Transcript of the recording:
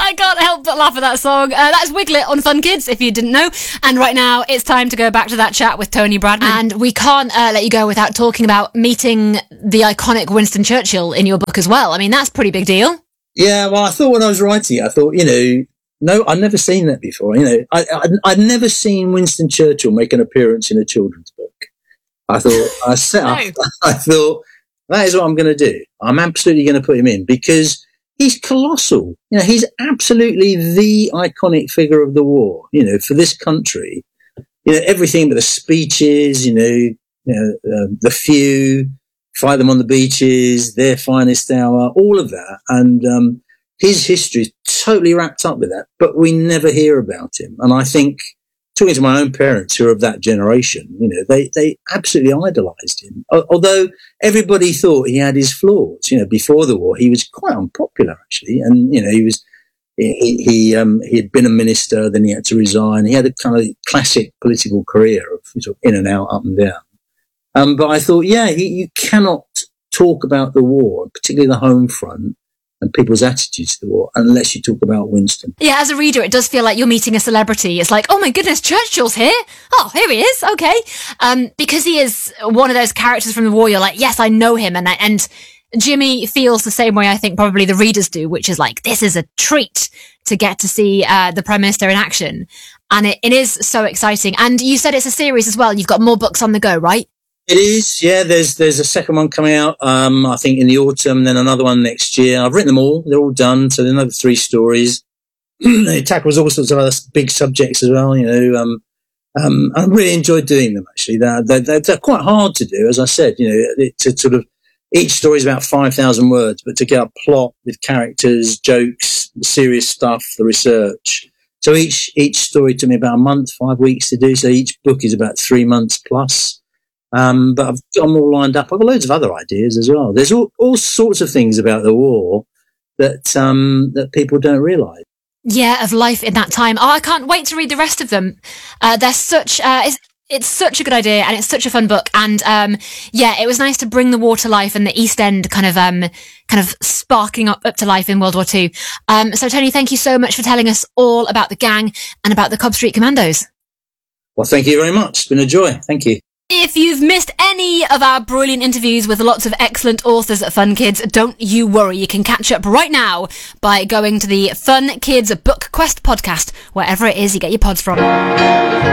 I can't help but laugh at that song. That's Wiglet on Fun Kids, if you didn't know. And right now, it's time to go back to that chat with Tony Bradman. And we can't let you go without talking about meeting the iconic Winston Churchill in your book as well. I mean, that's a pretty big deal. Yeah, well, I thought when I was writing it, I thought, no, I'd never seen that before. I'd never seen Winston Churchill make an appearance in a children's book. I thought, I thought, that is what I'm going to do. I'm absolutely going to put him in because he's colossal. He's absolutely the iconic figure of the war, for this country. Everything but the speeches, the few, fight them on the beaches, their finest hour, all of that. And his history is totally wrapped up with that, but we never hear about him. And I think, talking to my own parents who are of that generation, they absolutely idolized him. Although everybody thought he had his flaws. Before the war, he was quite unpopular, actually. And, he had been a minister, then he had to resign. He had a kind of classic political career of sort of in and out, up and down. But I thought, you cannot talk about the war, particularly the home front, and people's attitudes to the war, unless you talk about Winston. Yeah, as a reader, it does feel like you're meeting a celebrity. It's like, oh my goodness, Churchill's here. Oh, here he is. Okay. Because he is one of those characters from the war, you're like, yes, I know him. And Jimmy feels the same way I think probably the readers do, which is like, this is a treat to get to see the Prime Minister in action. And it is so exciting. And you said it's a series as well. You've got more books on the go, right? It is, yeah. There's a second one coming out, I think in the autumn, then another one next year. I've written them all. They're all done. So there's another 3 stories. It tackles all sorts of other big subjects as well, I really enjoyed doing them, actually. They're quite hard to do, as I said, to sort of, each story is about 5,000 words, but to get a plot with characters, jokes, serious stuff, the research. So each story took me about a month, 5 weeks to do. So each book is about 3 months plus. But I've got them all lined up. I've got loads of other ideas as well. There's all sorts of things about the war that people don't realise. Yeah, of life in that time. Oh, I can't wait to read the rest of them. They're such, it's such a good idea and it's such a fun book. And, it was nice to bring the war to life and the East End kind of sparking up to life in World War II. So Tony, thank you so much for telling us all about the gang and about the Cobb Street Commandos. Well, thank you very much. It's been a joy. Thank you. If you've missed any of our brilliant interviews with lots of excellent authors at Fun Kids, don't you worry. You can catch up right now by going to the Fun Kids Book Quest podcast, wherever it is you get your pods from.